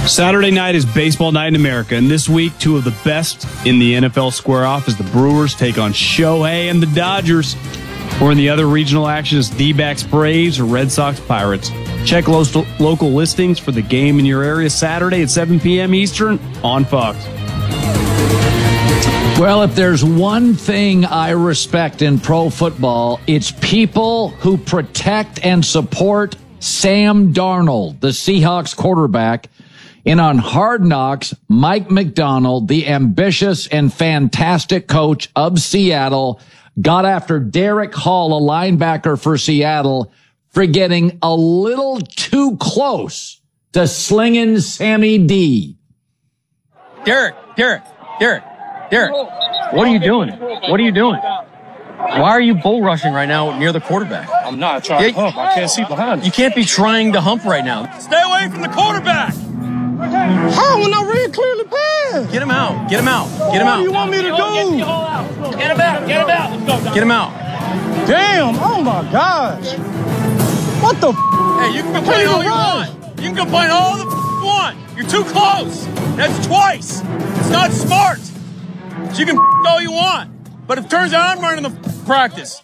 Saturday night is baseball night in America, and this week, two of the best in the NFL square off as the Brewers take on Shohei and the Dodgers. Or in the other regional action is D-backs Braves or Red Sox Pirates. Check local listings for the game in your area Saturday at 7 p.m. Eastern on Fox. Well, if there's one thing I respect in pro football, it's people who protect and support Sam Darnold, the Seahawks quarterback. And on Hard Knocks, Mike Macdonald, the ambitious and fantastic coach of Seattle, got after Derek Hall, a linebacker for Seattle, for getting a little too close to slinging Sammy D. Derek, what are you doing? What are you doing? Why are you bull rushing right now near the quarterback? I'm not trying to hump. I can't see behind you. can't be trying to hump right now. Stay away from the quarterback. How when I read clearly pass? Get him out. What do you want me to do? Get him out. Get him out. Damn, oh my gosh. What the Hey, you can complain all you want. You can complain all the you want. You're too close. That's twice. It's not smart. So you can all you want. But it turns out I'm running the practice.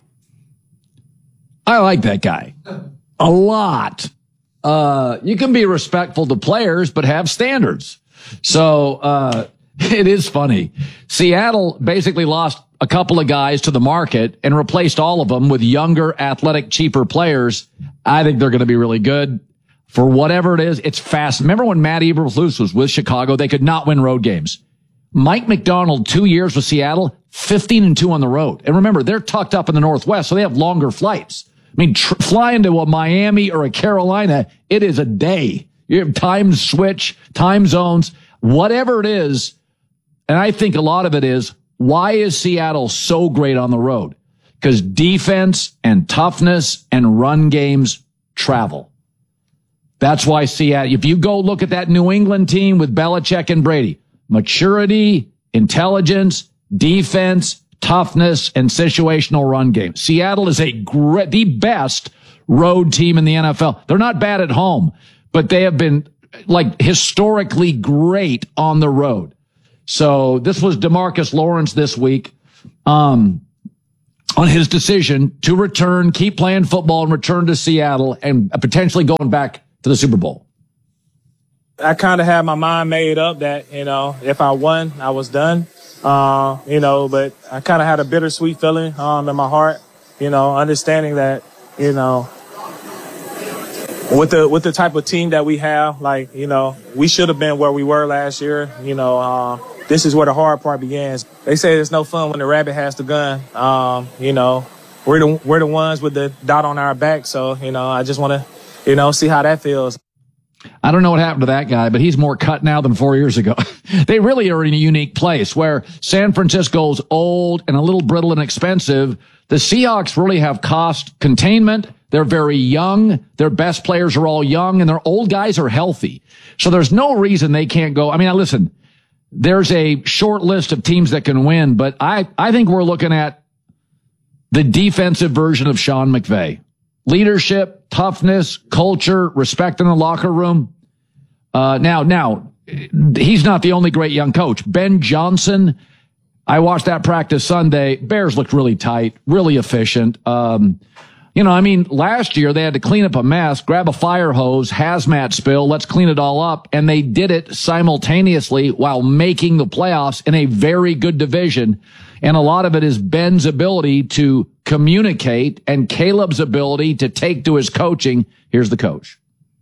I like that guy a lot. You can be respectful to players, but have standards. So, it is funny. Seattle basically lost a couple of guys to the market and replaced all of them with younger, athletic, cheaper players. I think they're going to be really good. For whatever it is, it's fast. Remember when Matt Eberflus was with Chicago? They could not win road games. Mike Macdonald, 2 years with Seattle, 15-2 on the road. And remember, they're tucked up in the Northwest, so they have longer flights. I mean, flying to a Miami or a Carolina, it is a day. You have time switch, time zones, whatever it is. And I think a lot of it is, why is Seattle so great on the road? Because defense and toughness and run games travel. That's why Seattle, if you go look at that New England team with Belichick and Brady, maturity, intelligence, defense, toughness, and situational run game. Seattle is the best road team in the NFL. They're not bad at home, but they have been historically great on the road. So this was DeMarcus Lawrence this week, on his decision to return, keep playing football and return to Seattle and potentially going back to the Super Bowl. I kind of had my mind made up that, if I won, I was done. But I kind of had a bittersweet feeling, in my heart, understanding that, with the type of team that we have, we should have been where we were last year. This is where the hard part begins. They say it's no fun when the rabbit has the gun. We're the ones with the dot on our back. So, I just want to, see how that feels. I don't know what happened to that guy, but he's more cut now than 4 years ago. They really are in a unique place where San Francisco's old and a little brittle and expensive. The Seahawks really have cost containment. They're very young. Their best players are all young, and their old guys are healthy. So there's no reason they can't go. I mean, listen, there's a short list of teams that can win, but I think we're looking at the defensive version of Sean McVay. Leadership, toughness, culture, respect in the locker room. Now, he's not the only great young coach. Ben Johnson, I watched that practice Sunday. Bears looked really tight, really efficient. Last year they had to clean up a mess, grab a fire hose, hazmat spill, let's clean it all up. And they did it simultaneously while making the playoffs in a very good division. And a lot of it is Ben's ability to communicate and Caleb's ability to take to his coaching. Here's the coach.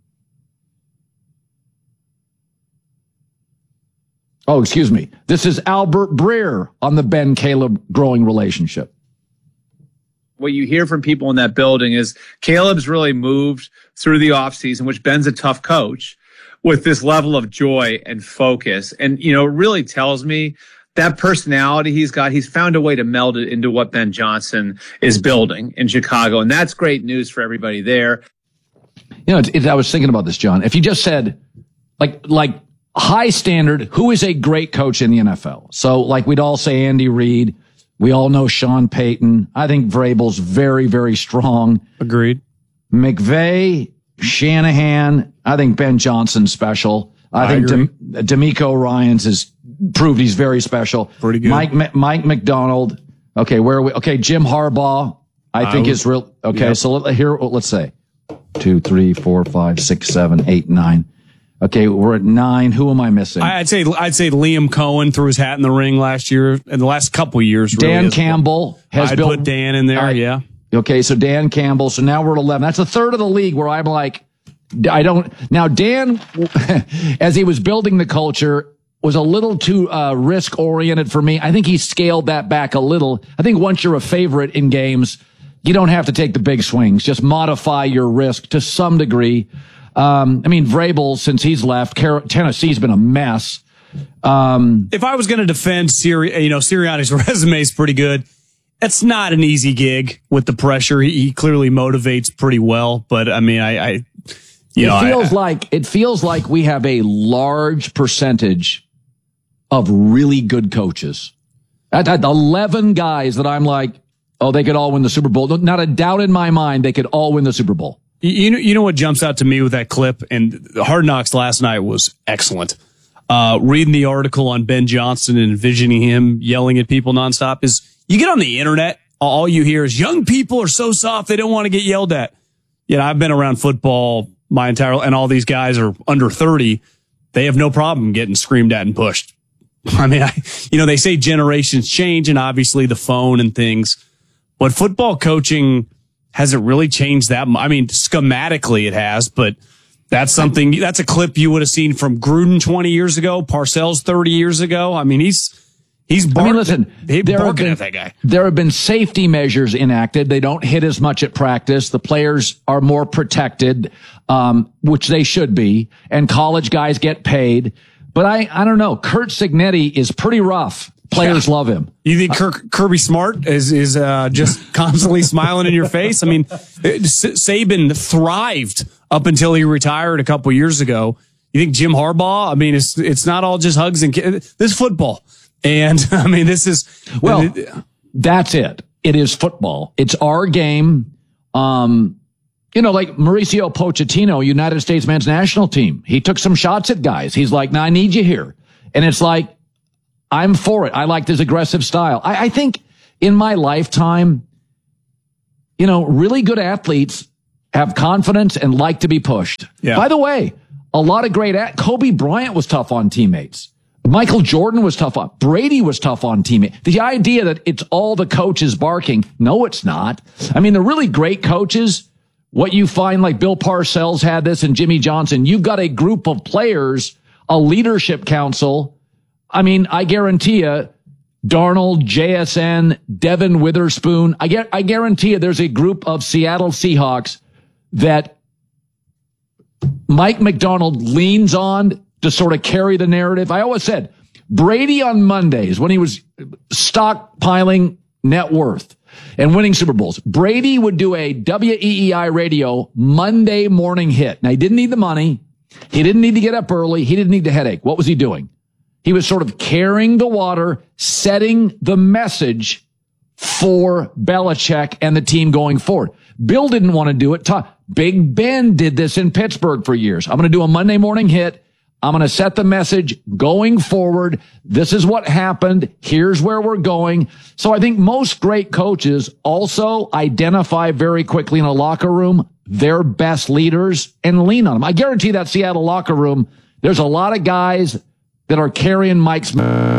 Oh, excuse me. This is Albert Breer on the Ben-Caleb growing relationship. What you hear from people in that building is Caleb's really moved through the offseason, which Ben's a tough coach, with this level of joy and focus. And, it really tells me that personality he's got, he's found a way to meld it into what Ben Johnson is building in Chicago. And that's great news for everybody there. I was thinking about this, John. If you just said, like high standard, who is a great coach in the NFL? So, we'd all say Andy Reid. We all know Sean Payton. I think Vrabel's very, very strong. Agreed. McVay, Shanahan. I think Ben Johnson's special. I think D'Amico Ryans has proved he's very special. Pretty good. Mike McDonald. Okay, where are we? Okay, Jim Harbaugh, I think is real. Okay, so let's say 2, 3, 4, 5, 6, 7, 8, 9. Okay, we're at 9. Who am I missing? I'd say Liam Cohen threw his hat in the ring last year, in the last couple of years. Really Dan Campbell has I'd put Dan in there, yeah. Okay, so Dan Campbell. So now we're at 11. That's a third of the league where I'm like, now Dan, as he was building the culture, was a little too risk oriented for me. I think he scaled that back a little. I think once you're a favorite in games, you don't have to take the big swings. Just modify your risk to some degree. Vrabel, since he's left, Tennessee's been a mess. If I was going to defend Sirianni's resume is pretty good. It's not an easy gig with the pressure. He clearly motivates pretty well, but I mean, it feels like we have a large percentage of really good coaches. I had 11 guys that I'm like, oh, they could all win the Super Bowl. Not a doubt in my mind they could all win the Super Bowl. You know what jumps out to me with that clip, and Hard Knocks last night was excellent. Reading the article on Ben Johnson and envisioning him yelling at people nonstop is you get on the internet, all you hear is young people are so soft they don't want to get yelled at. I've been around football my entire, and all these guys are under 30. They have no problem getting screamed at and pushed. I mean, they say generations change and obviously the phone and things, but football coaching hasn't really changed that much. I mean, schematically it has, but that's a clip you would have seen from Gruden 20 years ago, Parcells 30 years ago. I mean, he's barking at that guy. There have been safety measures enacted. They don't hit as much at practice. The players are more protected, which they should be, and college guys get paid. But I don't know. Curt Cignetti is pretty rough. Players love him. You think Kirby Smart is just constantly smiling in your face? I mean, Saban thrived up until he retired a couple years ago. You think Jim Harbaugh? I mean, it's not all just hugs and this is football. And I mean, that's it. It is football. It's our game. Like Mauricio Pochettino, United States men's national team. He took some shots at guys. He's like, "No, I need you here." And it's like, I'm for it. I like this aggressive style. I think in my lifetime, really good athletes have confidence and like to be pushed. Yeah. By the way, a lot of Kobe Bryant was tough on teammates. Michael Jordan was tough on. Brady was tough on teammates. The idea that it's all the coaches barking. No, it's not. I mean, the really great coaches, what you find like Bill Parcells had this and Jimmy Johnson, you've got a group of players, a leadership council. I mean, I guarantee you, Darnold, JSN, Devin Witherspoon, I guarantee you there's a group of Seattle Seahawks that Mike McDonald leans on to sort of carry the narrative. I always said, Brady on Mondays, when he was stockpiling net worth and winning Super Bowls, Brady would do a WEEI radio Monday morning hit. Now, he didn't need the money. He didn't need to get up early. He didn't need the headache. What was he doing? He was sort of carrying the water, setting the message for Belichick and the team going forward. Bill didn't want to do it. Big Ben did this in Pittsburgh for years. I'm going to do a Monday morning hit. I'm going to set the message going forward. This is what happened. Here's where we're going. So I think most great coaches also identify very quickly in a locker room their best leaders and lean on them. I guarantee that Seattle locker room, there's a lot of guys that are carrying Mike's.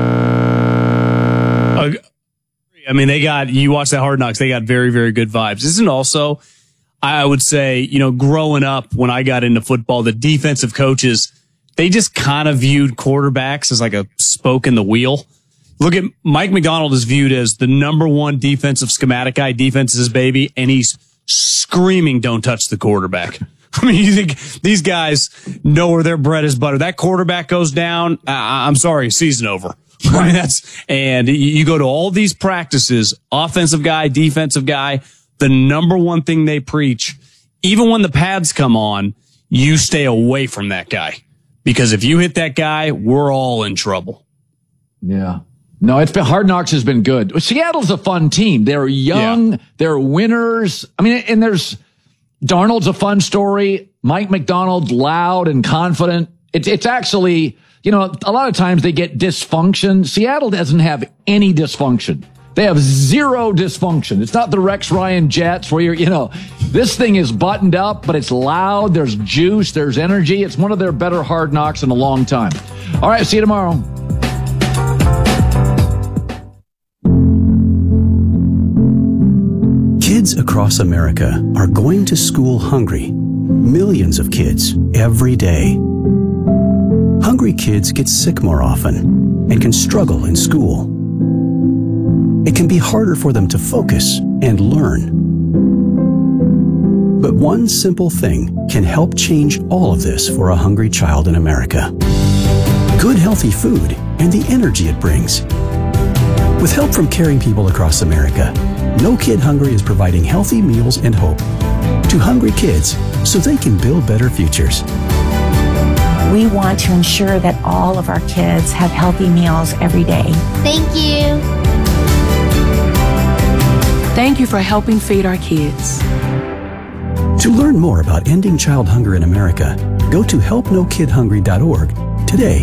I mean, you watch that Hard Knocks, they got very, very good vibes. Isn't also, I would say, growing up when I got into football, the defensive coaches, they just kind of viewed quarterbacks as like a spoke in the wheel. Look at Mike McDonald is viewed as the number one defensive schematic guy. Defense is his baby, and he's screaming, "Don't touch the quarterback." I mean, you think these guys know where their bread is buttered. That quarterback goes down, I'm sorry, season over. I mean, and you go to all these practices, offensive guy, defensive guy, the number one thing they preach, even when the pads come on, you stay away from that guy. Because if you hit that guy, we're all in trouble. Yeah. No, Hard Knocks has been good. Seattle's a fun team. They're young. They're winners. I mean, and Darnold's a fun story. Mike McDonald, loud and confident. It's actually, a lot of times they get dysfunction. Seattle doesn't have any dysfunction. They have zero dysfunction. It's not the Rex Ryan Jets where this thing is buttoned up, but it's loud. There's juice. There's energy. It's one of their better Hard Knocks in a long time. All right. See you tomorrow. Kids across America are going to school hungry. Millions of kids every day. Hungry kids get sick more often and can struggle in school. It can be harder for them to focus and learn. But one simple thing can help change all of this for a hungry child in America. Good, healthy food and the energy it brings. With help from caring people across America, No Kid Hungry is providing healthy meals and hope to hungry kids so they can build better futures. We want to ensure that all of our kids have healthy meals every day. Thank you. Thank you for helping feed our kids. To learn more about ending child hunger in America, go to helpnokidhungry.org today.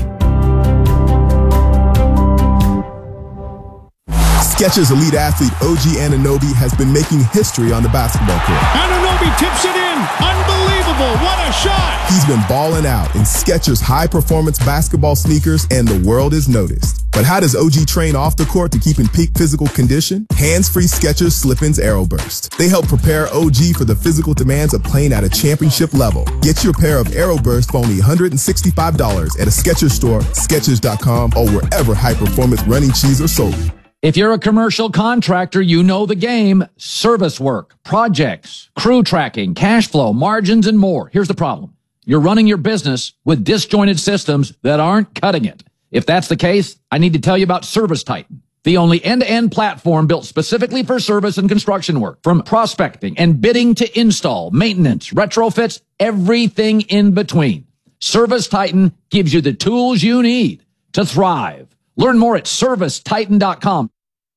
Skechers elite athlete OG Anunoby has been making history on the basketball court. Anunoby tips it in. Unbelievable. What a shot. He's been balling out in Skechers high-performance basketball sneakers, and the world is noticed. But how does OG train off the court to keep in peak physical condition? Hands-free Skechers Slip-ins AeroBurst. They help prepare OG for the physical demands of playing at a championship level. Get your pair of AeroBurst for only $165 at a Skechers store, Skechers.com, or wherever high-performance running shoes are sold. If you're a commercial contractor, you know the game. Service work, projects, crew tracking, cash flow, margins, and more. Here's the problem. You're running your business with disjointed systems that aren't cutting it. If that's the case, I need to tell you about Service Titan, the only end-to-end platform built specifically for service and construction work. From prospecting and bidding to install, maintenance, retrofits, everything in between. Service Titan gives you the tools you need to thrive. Learn more at servicetitan.com.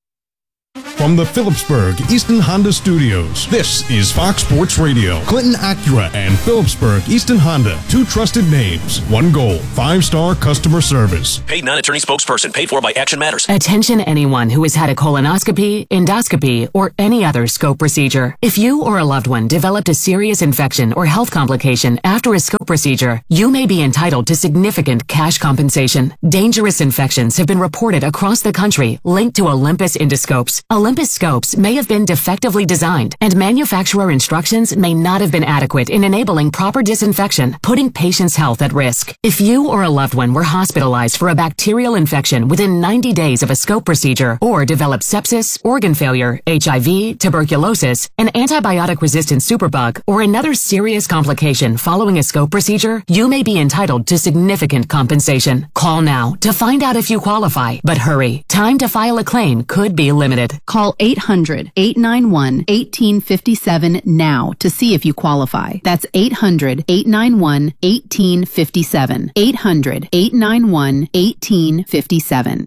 From the Phillipsburg Easton Honda Studios, this is Fox Sports Radio. Clinton Acura and Phillipsburg Easton Honda, two trusted names, one goal, 5-star customer service. Paid non-attorney spokesperson, paid for by Action Matters. Attention anyone who has had a colonoscopy, endoscopy, or any other scope procedure. If you or a loved one developed a serious infection or health complication after a scope procedure, you may be entitled to significant cash compensation. Dangerous infections have been reported across the country linked to Olympus endoscopes. Olympus scopes may have been defectively designed, and manufacturer instructions may not have been adequate in enabling proper disinfection, putting patients' health at risk. If you or a loved one were hospitalized for a bacterial infection within 90 days of a scope procedure, or developed sepsis, organ failure, HIV, tuberculosis, an antibiotic-resistant superbug, or another serious complication following a scope procedure, you may be entitled to significant compensation. Call now to find out if you qualify, but hurry. Time to file a claim could be limited. Call 800-891-1857 now to see if you qualify. That's 800-891-1857. 800-891-1857.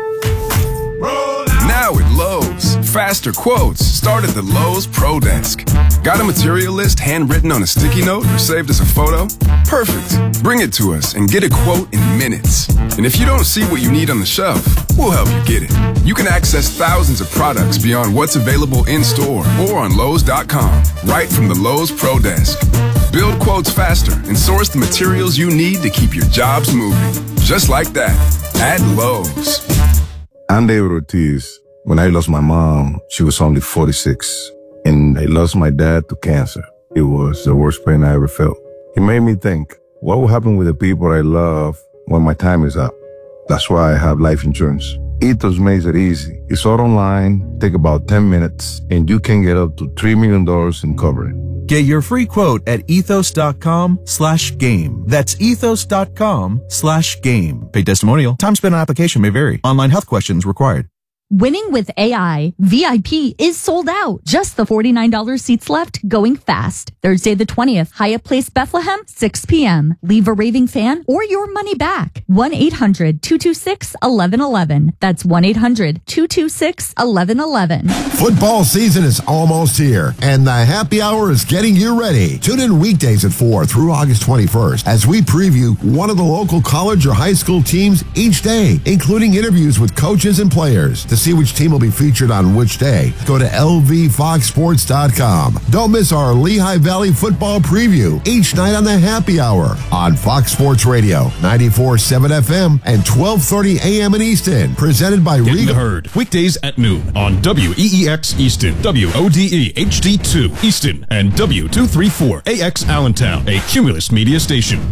Now at Lowe's, faster quotes start at the Lowe's Pro Desk. Got a material list handwritten on a sticky note or saved as a photo? Perfect. Bring it to us and get a quote in minutes. And if you don't see what you need on the shelf, we'll help you get it. You can access thousands of products beyond what's available in store or on Lowe's.com, right from the Lowe's Pro Desk. Build quotes faster and source the materials you need to keep your jobs moving. Just like that, at Lowe's. I'm David Ortiz. When I lost my mom, she was only 46. And I lost my dad to cancer. It was the worst pain I ever felt. It made me think, what will happen with the people I love when my time is up? That's why I have life insurance. Ethos makes it easy. It's all online, take about 10 minutes, and you can get up to $3 million in coverage. Get your free quote at ethos.com/game. That's ethos.com/game. Paid testimonial. Time spent on application may vary. Online health questions required. Winning with AI VIP is sold out. Just the $49 seats left, going fast. Thursday the 20th, Hyatt Place, Bethlehem, 6 p.m. Leave a raving fan or your money back. 1-800-226-1111. That's 1-800-226-1111. Football season is almost here, and the happy hour is getting you ready. Tune in weekdays at 4 through August 21st as we preview one of the local college or high school teams each day, including interviews with coaches and players. To see which team will be featured on which day, go to lvfoxsports.com. Don't miss our Lehigh Valley football preview each night on the happy hour on Fox Sports Radio, 94.7 FM and 12:30 a.m. in Easton. Presented by Get in Regal. the herd weekdays at noon on WEEX Easton, WODE HD2 Easton, and W234AX Allentown, a Cumulus media station.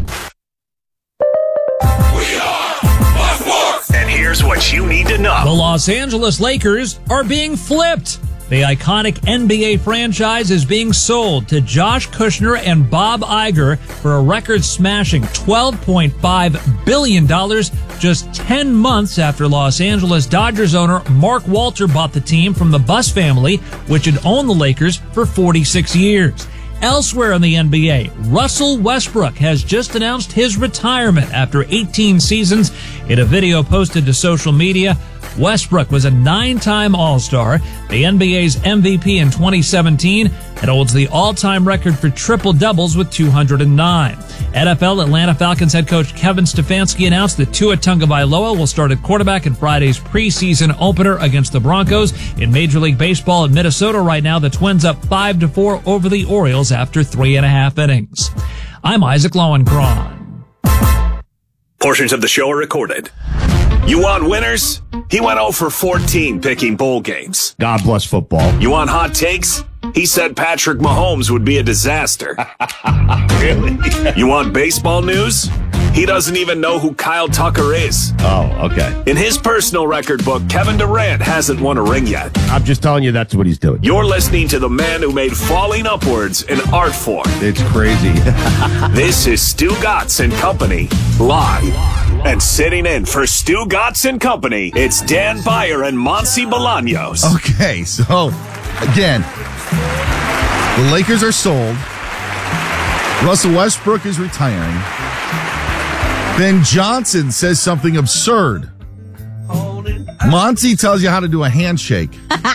And here's what you need to know. The Los Angeles Lakers are being flipped. The iconic NBA franchise is being sold to Josh Kushner and Bob Iger for a record-smashing $12.5 billion just 10 months after Los Angeles Dodgers owner Mark Walter bought the team from the Buss family, which had owned the Lakers for 46 years. Elsewhere in the NBA, Russell Westbrook has just announced his retirement after 18 seasons. In a video posted to social media, Westbrook was a 9-time All-Star, the NBA's MVP in 2017, and holds the all-time record for triple-doubles with 209. NFL Atlanta Falcons head coach Kevin Stefanski announced that Tua Tagovailoa will start at quarterback in Friday's preseason opener against the Broncos. In Major League Baseball in Minnesota right now, the Twins up 5-4 over the Orioles after 3.5 innings. I'm Isaac Lowenkron. Portions of the show are recorded. You want winners? He went 0 for 14 picking bowl games. God bless football. You want hot takes? He said Patrick Mahomes would be a disaster. Really? You want baseball news? He doesn't even know who Kyle Tucker is. Oh, okay. In his personal record book, Kevin Durant hasn't won a ring yet. I'm just telling you that's what he's doing. You're listening to the man who made falling upwards an art form. It's crazy. This is Stu Gatz and Company, live. And sitting in for Stu Gatz and Company, it's Dan Beyer and Monty Bolaños. Okay, so, again, the Lakers are sold. Russell Westbrook is retiring. Ben Johnson says something absurd. Monty tells you how to do a handshake.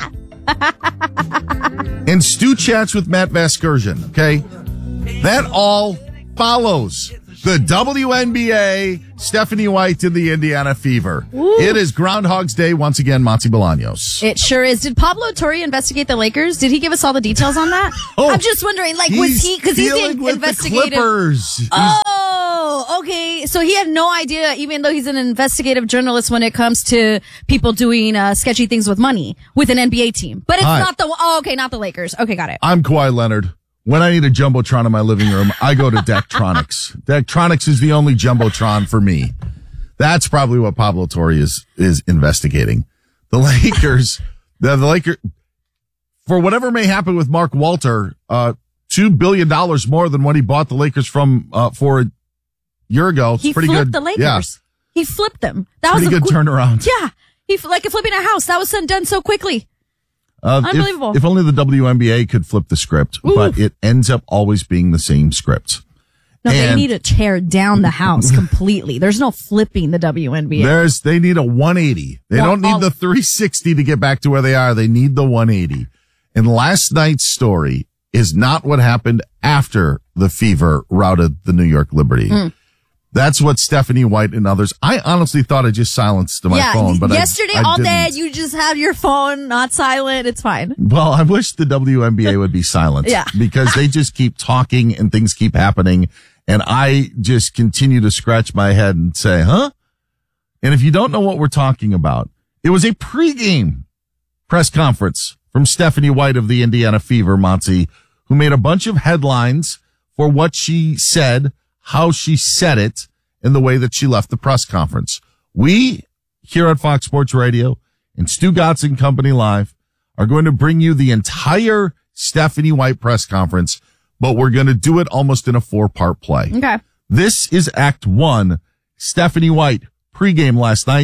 And Stu chats with Matt Vasgersian, okay? That all follows the WNBA, Stephanie White in the Indiana Fever. Ooh. It is Groundhog's Day once again, Monty Bolaños. It sure is. Did Pablo Torre investigate the Lakers? Did he give us all the details on that? I'm just wondering, like, was he, because he's the investigative. The Clippers. Oh, okay. So he had no idea, even though he's an investigative journalist, when it comes to people doing sketchy things with money with an NBA team. But it's not not the Lakers. Okay, got it. I'm Kawhi Leonard. When I need a Jumbotron in my living room, I go to Daktronics. Daktronics is the only Jumbotron for me. That's probably what Pablo Torre is investigating. The Lakers, the Lakers, for whatever may happen with Mark Walter, $2 billion more than what he bought the Lakers from, for a year ago. It's He pretty flipped good. the Lakers. Yeah. He flipped them. That Pretty was a good turnaround. Yeah. Like flipping a house. That was done so quickly. Unbelievable. If only the WNBA could flip the script, but it ends up always being the same script. No, they need to tear down the house completely. There's no flipping the WNBA. They need a 180. They don't need the 360 to get back to where they are. They need the 180. And last night's story is not what happened after the Fever routed the New York Liberty. That's what Stephanie White and others. I honestly thought I just silenced my phone, but yesterday I all didn't. day you just have your phone not silent. It's fine. Well, I wish the WNBA would be silent. Yeah. Because they just keep talking and things keep happening. And I just continue to scratch my head and say, huh? And if you don't know what we're talking about, it was a pregame press conference from Stephanie White of the Indiana Fever, Monty, who made a bunch of headlines for what she said, how she said it, and the way that she left the press conference. We here at Fox Sports Radio and Stu Gatz and Company Live are going to bring you the entire Stephanie White press conference, but we're going to do it almost in a 4-part play. Okay. This is Act 1. Stephanie White, pregame last night,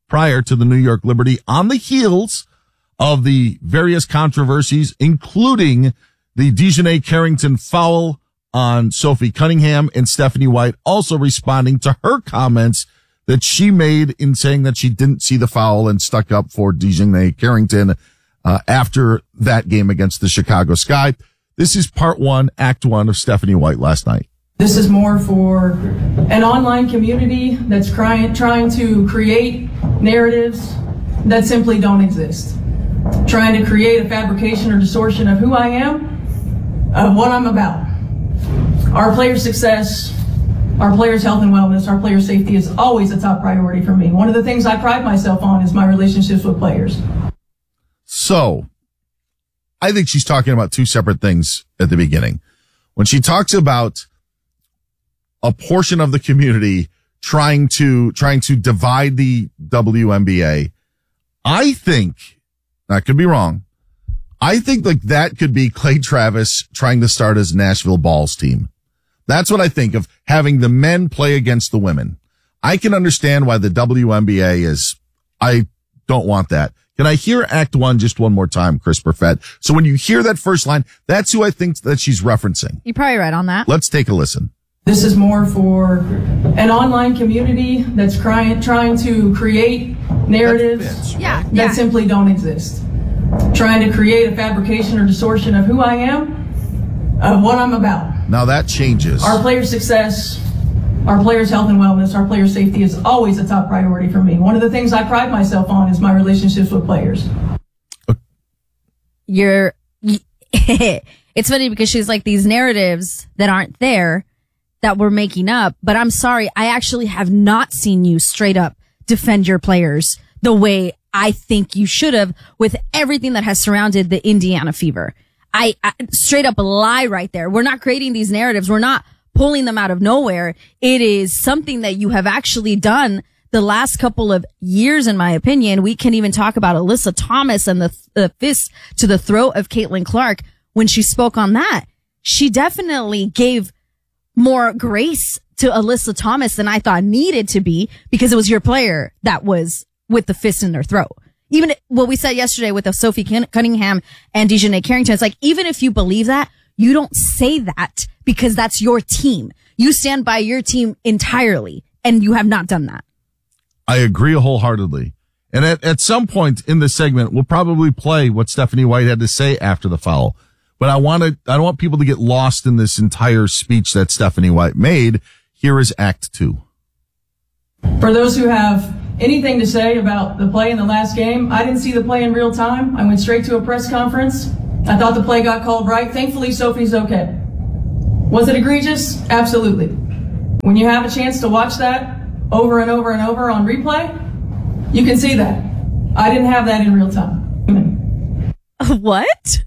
prior to the New York Liberty on the heels of the various controversies, including the Dejanay Carrington foul on Sophie Cunningham, and Stephanie White also responding to her comments that she made in saying that she didn't see the foul and stuck up for Dejanay Carrington after that game against the Chicago Sky. This is part one, act one of Stephanie White last night. This is more for an online community that's trying to create narratives that simply don't exist. Trying to create a fabrication or distortion of who I am, of what I'm about. Our players' success, our players' health and wellness, our players' safety is always a top priority for me. One of the things I pride myself on is my relationships with players. So, I think she's talking about two separate things at the beginning. When she talks about a portion of the community trying to divide the WNBA, I think, I could be wrong, I think like that could be Clay Travis trying to start his Nashville Balls team. That's what I think of, having the men play against the women. I can understand why the WNBA is, I don't want that. Can I hear Act One just one more time, Chris Perfett? So when you hear that first line, that's who I think that she's referencing. You're probably right on that. Let's take a listen. This is more for an online community that's trying to create narratives that simply don't exist. Trying to create a fabrication or distortion of who I am, of what I'm about. Now that changes. Our players' success, our players' health and wellness, our players' safety is always a top priority for me. One of the things I pride myself on is my relationships with players. It's funny because she's like, these narratives that aren't there that we're making up, but I'm sorry, I actually have not seen you straight up defend your players the way I think you should have with everything that has surrounded the Indiana Fever. I straight up a lie right there. We're not creating these narratives. We're not pulling them out of nowhere. It is something that you have actually done the last couple of years, in my opinion. We can even talk about Alyssa Thomas and the fist to the throat of Caitlin Clark. When she spoke on that, she definitely gave more grace to Alyssa Thomas than I thought needed to be, because it was your player that was with the fist in their throat. Even what we said yesterday with the Sophie Cunningham and Dejanay Carrington, it's like, even if you believe that, you don't say that because that's your team. You stand by your team entirely, and you have not done that. I agree wholeheartedly. And at some point in this segment, we'll probably play what Stephanie White had to say after the foul. But I don't want people to get lost in this entire speech that Stephanie White made. Here is Act Two. For those who have anything to say about the play in the last game, I didn't see the play in real time. I went straight to a press conference. I thought the play got called right. Thankfully, Sophie's okay. Was it egregious? Absolutely. When you have a chance to watch that over and over and over on replay, you can see that. I didn't have that in real time. What?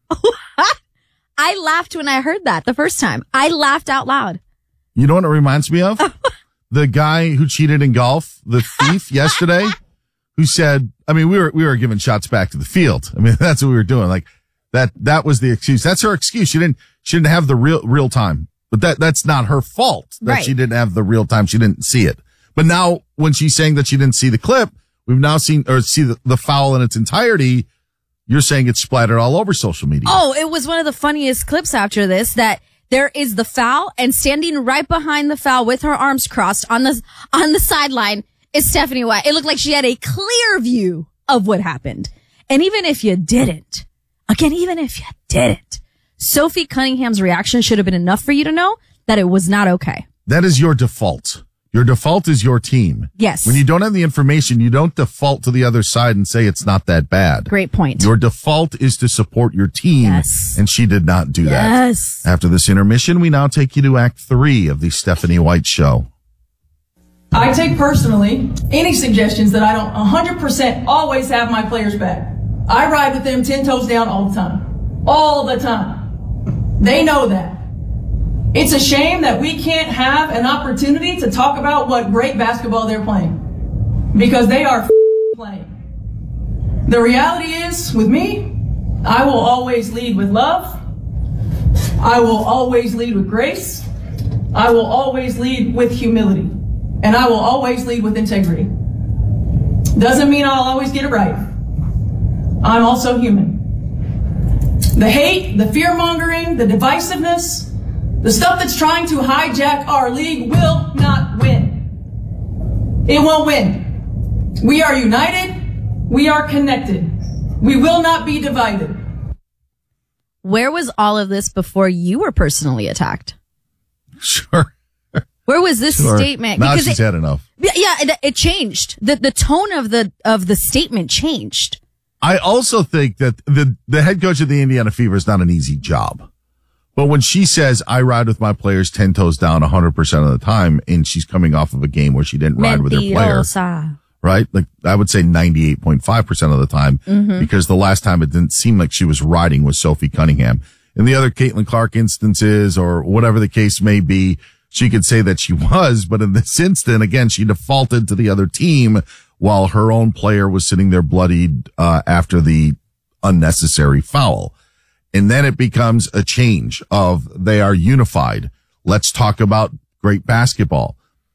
I laughed when I heard that the first time. I laughed out loud. You know what it reminds me of? The guy who cheated in golf, the thief yesterday, who said, I mean, we were giving shots back to the field. I mean, that's what we were doing. Like that was the excuse. That's her excuse. She didn't have the real time, but that's not her fault that Right. She didn't have the real time. She didn't see it. But now when she's saying that she didn't see the clip, we've now seen or see the foul in its entirety. You're saying it's splattered all over social media. Oh, it was one of the funniest clips after this, that there is the foul, and standing right behind the foul with her arms crossed on the sideline is Stephanie White. It looked like she had a clear view of what happened. And even if you didn't, Sophie Cunningham's reaction should have been enough for you to know that it was not okay. That is your default. Your default is your team. Yes. When you don't have the information, you don't default to the other side and say it's not that bad. Great point. Your default is to support your team. Yes. And she did not do that. Yes. After this intermission, we now take you to Act 3 of the Stephanie White Show. I take personally any suggestions that I don't 100% always have my players back. I ride with them 10 toes down all the time. All the time. They know that. It's a shame that we can't have an opportunity to talk about what great basketball they're playing, because they are playing. The reality is, with me, I will always lead with love. I will always lead with grace. I will always lead with humility. And I will always lead with integrity. Doesn't mean I'll always get it right. I'm also human. The hate, the fear-mongering, the divisiveness, the stuff that's trying to hijack our league will not win. It won't win. We are united. We are connected. We will not be divided. Where was all of this before you were personally attacked? Sure. Where was this statement? Now she's had enough. Yeah, it changed. The tone of the statement changed. I also think that the head coach of the Indiana Fever is not an easy job. But when she says, I ride with my players 10 toes down 100% of the time, and she's coming off of a game where she didn't ride with her player, right? Like, I would say 98.5% of the time, because the last time it didn't seem like she was riding with Sophie Cunningham. In the other Caitlin Clark instances, or whatever the case may be, she could say that she was, but in this instant, again, she defaulted to the other team while her own player was sitting there bloodied, after the unnecessary foul. And then it becomes a change of they are unified. Let's talk about great basketball.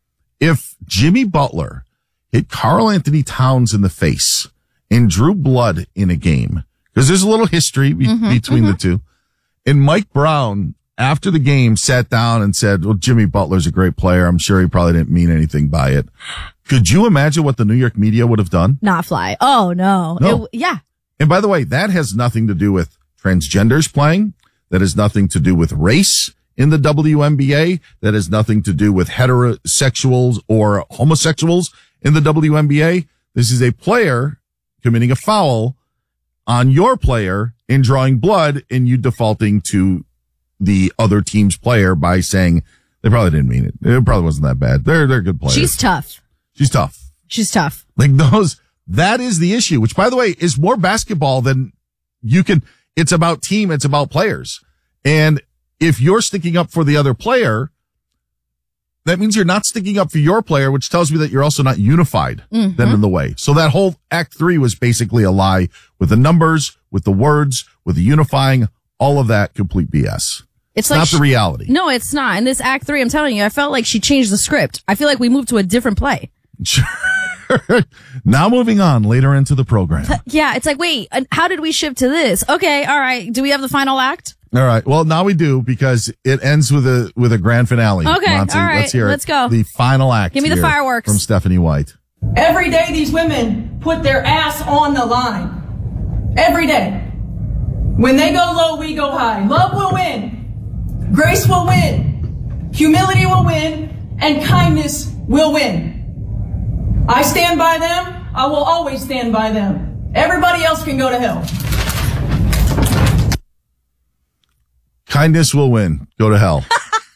If Jimmy Butler hit Karl Anthony Towns in the face and drew blood in a game, because there's a little history between the two, and Mike Brown, after the game, sat down and said, well, Jimmy Butler's a great player. I'm sure he probably didn't mean anything by it. Could you imagine what the New York media would have done? Not fly. Oh, no. Yeah. And by the way, that has nothing to do with transgenders playing. That has nothing to do with race in the WNBA. That has nothing to do with heterosexuals or homosexuals in the WNBA. This is a player committing a foul on your player and drawing blood, and you defaulting to the other team's player by saying they probably didn't mean it. It probably wasn't that bad. They're good players. She's tough. She's tough. She's tough. Like that is the issue, which, by the way, is more basketball than you can. It's about team. It's about players. And if you're sticking up for the other player, that means you're not sticking up for your player, which tells me that you're also not unified then in the way. So that whole Act 3 was basically a lie with the numbers, with the words, with the unifying, all of that complete BS. It's like not the reality. No, it's not. In this Act 3, I'm telling you, I felt like she changed the script. I feel like we moved to a different play. Now moving on later into the program. Yeah, it's like, wait, how did we shift to this? Okay, all right. Do we have the final act? All right. Well, now we do, because it ends with a grand finale. Okay, Monty, all right. Let's hear it. Let's go. The final act. Give me the fireworks. From Stephanie White. Every day these women put their ass on the line. Every day. When they go low, we go high. Love will win. Grace will win. Humility will win. And kindness will win. I stand by them. I will always stand by them. Everybody else can go to hell. Kindness will win. Go to hell.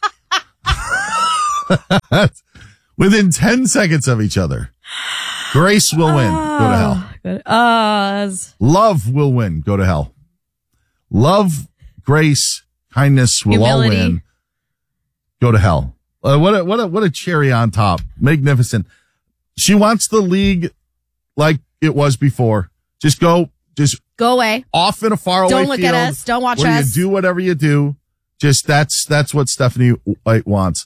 Within 10 seconds of each other. Grace will win. Go to hell. Good. Love will win. Go to hell. Love, grace, kindness will Humility. all win. Go to hell. What a cherry on top. Magnificent. She wants the league like it was before. Just go away. Off in a faraway field. Don't look at us. Don't watch where us. You do whatever you do. Just that's what Stephanie White wants.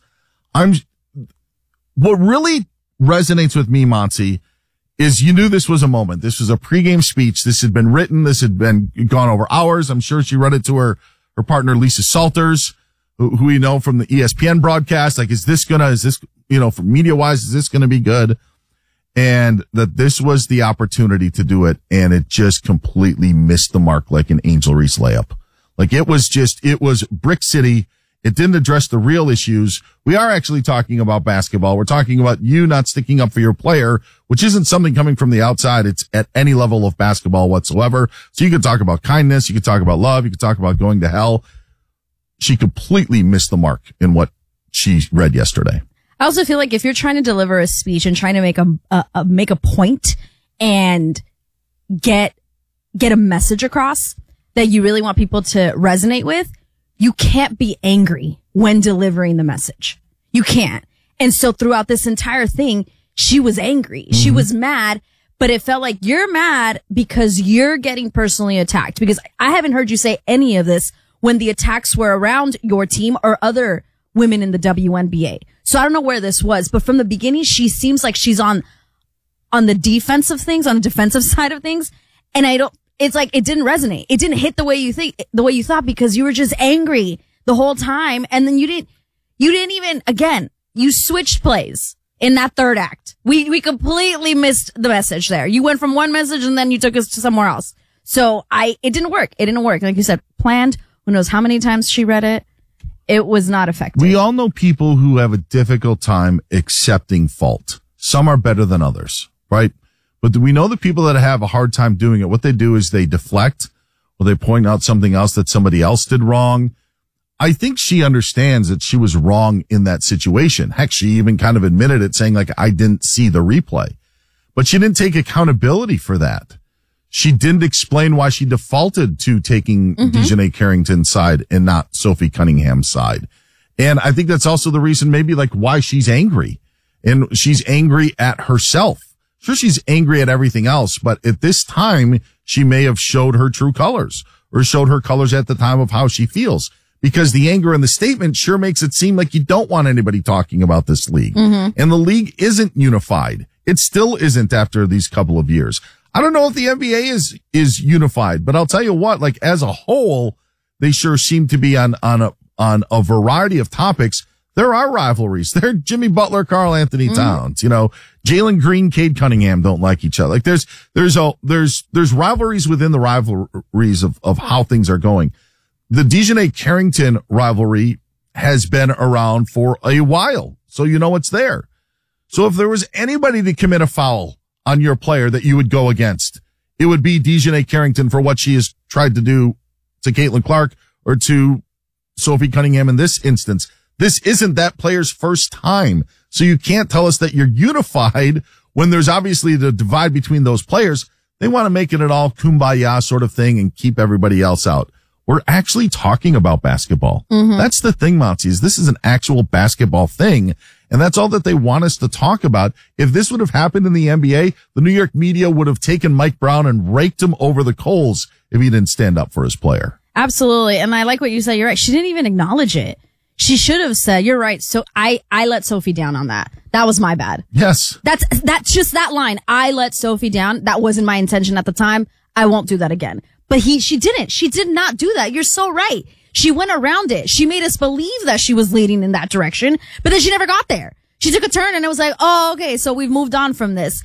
What really resonates with me, Monty, is you knew this was a moment. This was a pregame speech. This had been written. This had been gone over hours. I'm sure she read it to her partner, Lisa Salters, who we know from the ESPN broadcast. Like, is this, for media wise, is this going to be good? And that this was the opportunity to do it. And it just completely missed the mark like an Angel Reese layup. Like it was Brick City. It didn't address the real issues. We are actually talking about basketball. We're talking about you not sticking up for your player, which isn't something coming from the outside. It's at any level of basketball whatsoever. So you could talk about kindness. You could talk about love. You could talk about going to hell. She completely missed the mark in what she read yesterday. I also feel like if you're trying to deliver a speech and trying to make a point and get a message across that you really want people to resonate with, you can't be angry when delivering the message. You can't. And so throughout this entire thing, she was angry. She was mad, but it felt like you're mad because you're getting personally attacked. Because I haven't heard you say any of this when the attacks were around your team or other women in the WNBA. So I don't know where this was, but from the beginning, she seems like she's on on the defensive things, on the defensive side of things. And it's like, it didn't resonate. It didn't hit the way you thought because you were just angry the whole time. And then you didn't even, again, you switched plays in that third act. We completely missed the message there. You went from one message and then you took us to somewhere else. So it didn't work. It didn't work. Like you said, planned. Who knows how many times she read it. It was not effective. We all know people who have a difficult time accepting fault. Some are better than others, right? But we know the people that have a hard time doing it. What they do is they deflect or they point out something else that somebody else did wrong. I think she understands that she was wrong in that situation. Heck, she even kind of admitted it, saying like, I didn't see the replay, but she didn't take accountability for that. She didn't explain why she defaulted to taking DiJonai Carrington's side and not Sophie Cunningham's side. And I think that's also the reason maybe like why she's angry. And she's angry at herself. Sure, she's angry at everything else, but at this time, she may have showed her true colors or showed her colors at the time of how she feels. Because the anger in the statement sure makes it seem like you don't want anybody talking about this league. And the league isn't unified. It still isn't after these couple of years. I don't know if the NBA is unified, but I'll tell you what, like as a whole, they sure seem to be on a variety of topics. There are rivalries. There, Jimmy Butler, Karl Anthony Towns, Jalen Green, Cade Cunningham don't like each other. Like there's rivalries within the rivalries of how things are going. The DiJonai Carrington rivalry has been around for a while. So it's there. So if there was anybody to commit a foul on your player that you would go against, it would be DiJonai Carrington for what she has tried to do to Caitlin Clark or to Sophie Cunningham in this instance. This isn't that player's first time. So you can't tell us that you're unified when there's obviously the divide between those players. They want to make it an all kumbaya sort of thing and keep everybody else out. We're actually talking about basketball. That's the thing, Motsy, is this is an actual basketball thing. And that's all that they want us to talk about. If this would have happened in the NBA, the New York media would have taken Mike Brown and raked him over the coals if he didn't stand up for his player. Absolutely. And I like what you said. You're right. She didn't even acknowledge it. She should have said, you're right. So I let Sophie down on that. That was my bad. Yes. That's just that line. I let Sophie down. That wasn't my intention at the time. I won't do that again. But she didn't. She did not do that. You're so right. She went around it. She made us believe that she was leading in that direction, but then she never got there. She took a turn and it was like, oh, okay, so we've moved on from this.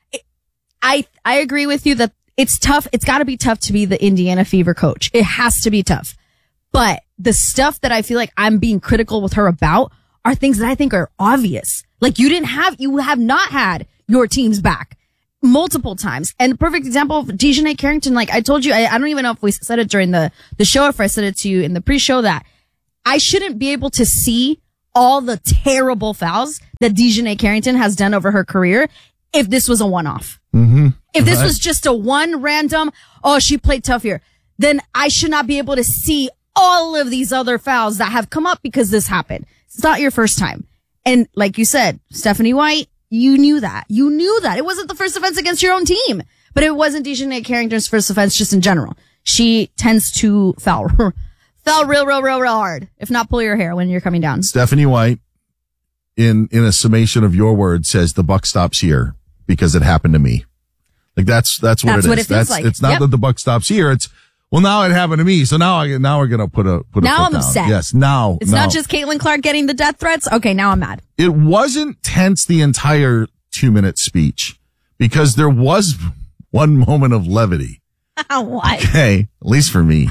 I agree with you that it's tough. It's got to be tough to be the Indiana Fever coach. It has to be tough. But the stuff that I feel like I'm being critical with her about are things that I think are obvious. Like you have not had your team's back multiple times. And the perfect example of DiJonai Carrington, like I told you, I don't even know if we said it during the show, if I said it to you in the pre-show, that I shouldn't be able to see all the terrible fouls that DiJonai Carrington has done over her career if this was a one-off. If this was just a one random, she played tough here, then I should not be able to see all of these other fouls that have come up because this happened. It's not your first time. And like you said, Stephanie White, you knew that. You knew that. It wasn't the first offense against your own team, but it wasn't DiJonai Carrington's first offense just in general. She tends to foul real hard, if not pull your hair when you're coming down. Stephanie White, in a summation of your words, says the buck stops here because it happened to me. Like that's what it is. It feels like. It's not that the buck stops here. It's, well, now it happened to me. So now we're going to put a foot I'm down. upset. Yes. Now it's not just Caitlin Clark getting the death threats. Okay. Now I'm mad. It wasn't tense the entire 2-minute speech because there was one moment of levity. What? Okay. At least for me.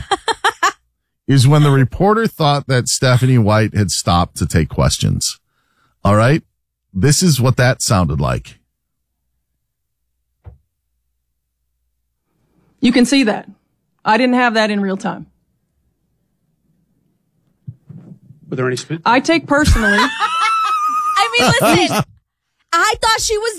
Is when the reporter thought that Stephanie White had stopped to take questions. All right. This is what that sounded like. You can see that. I didn't have that in real time. Were there any spit? I take personally. I mean, listen, I thought she was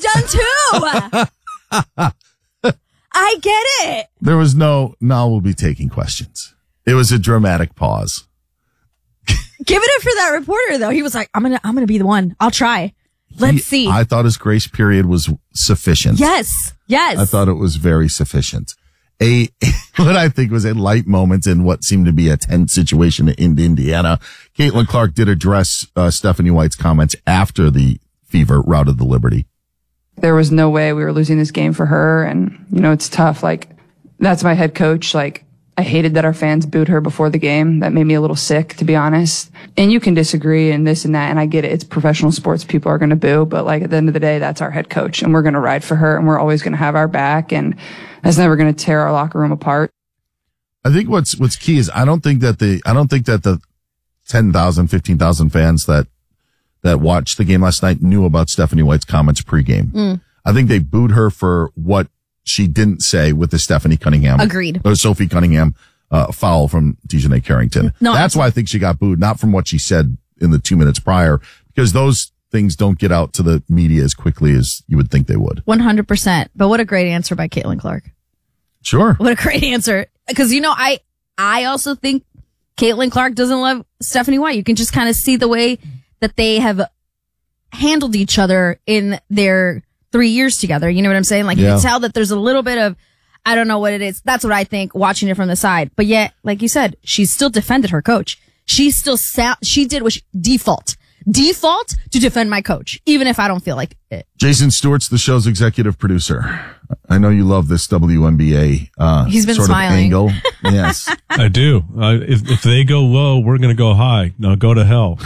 done too. I get it. There was now we'll be taking questions. It was a dramatic pause. Give it up for that reporter though. He was like, I'm gonna be the one. I'll try. Let's see. I thought his grace period was sufficient. Yes. I thought it was very sufficient. What I think was a light moment in what seemed to be a tense situation in Indiana. Caitlin Clark did address Stephanie White's comments after the Fever routed the Liberty. There was no way we were losing this game for her. And, it's tough. Like, that's my head coach. Like, I hated that our fans booed her before the game. That made me a little sick, to be honest. And you can disagree and this and that, and I get it. It's professional sports. People are going to boo, but like at the end of the day, that's our head coach, and we're going to ride for her, and we're always going to have our back, and that's never going to tear our locker room apart. I think what's key is I don't think that the 10,000, 15,000 fans that watched the game last night knew about Stephanie White's comments pregame. I think they booed her for what she didn't say with the Stephanie Cunningham. Agreed. Or Sophie Cunningham foul from Dejanay Carrington. No, that's why I think she got booed, not from what she said in the 2 minutes prior, because those things don't get out to the media as quickly as you would think they would. 100%. But what a great answer by Caitlin Clark. Sure. What a great answer. Because, I also think Caitlin Clark doesn't love Stephanie White. You can just kind of see the way that they have handled each other in their 3 years together. You know what I'm saying? Like, you can tell that there's a little bit of, I don't know what it is. That's what I think watching it from the side. But yet, like you said, she still defended her coach. She still she did what default to defend my coach, even if I don't feel like it. Jason Stewart's the show's executive producer. I know you love this WNBA He's been sort smiling. of angle. Yes. I do. If they go low, we're going to go high. No, go to hell.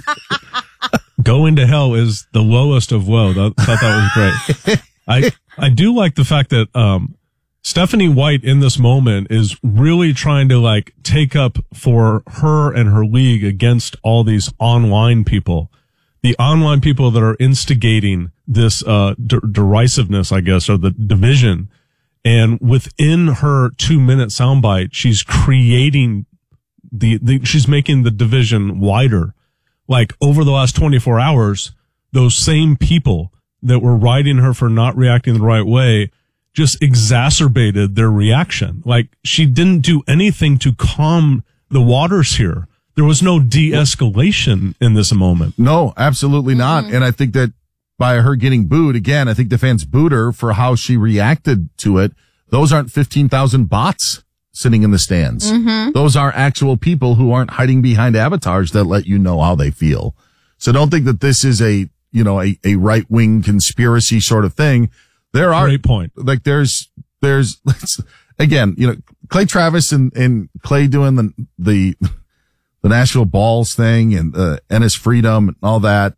Going to hell is the lowest of low. I thought that was great. I do like the fact that Stephanie White in this moment is really trying to like take up for her and her league against all these online people. The online people that are instigating this derisiveness, I guess, or the division. And within her 2-minute soundbite, she's creating she's making the division wider. Like over the last 24 hours, those same people that were writing her for not reacting the right way just exacerbated their reaction. Like she didn't do anything to calm the waters here. There was no de-escalation in this moment. No, absolutely not. And I think that by her getting booed, again, I think the fans booed her for how she reacted to it. Those aren't 15,000 bots sitting in the stands. Those are actual people who aren't hiding behind avatars that let you know how they feel. So don't think that this is a right-wing conspiracy sort of thing. There are great point. Like there's again, Clay Travis and Clay doing the Nashville Balls thing and Ennis Freedom and all that.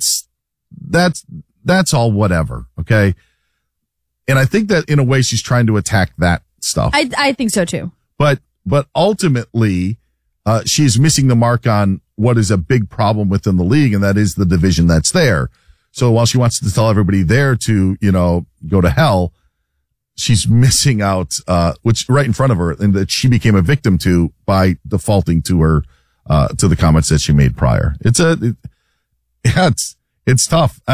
That's all whatever. Okay. And I think that in a way she's trying to attack that stuff. I think so too. But ultimately, she's missing the mark on what is a big problem within the league, and that is the division that's there. So while she wants to tell everybody there to, go to hell, she's missing out, which right in front of her, and that she became a victim to by defaulting to her, to the comments that she made prior. It's tough.